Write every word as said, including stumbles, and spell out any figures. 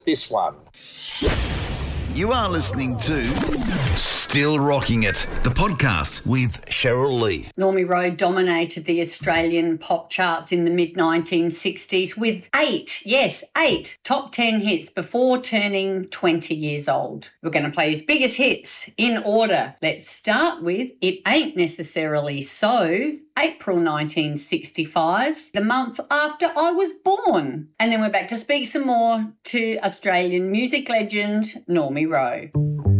this one. You are listening to Still Rocking It, the podcast with Cheryl Lee. Normie Rowe dominated the Australian pop charts in the mid nineteen sixties with eight, yes, eight top ten hits before turning twenty years old. We're going to play his biggest hits in order. Let's start with It Ain't Necessarily So, April nineteen sixty-five, the month after I was born. And then we're back to speak some more to Australian music legend Normie Rowe.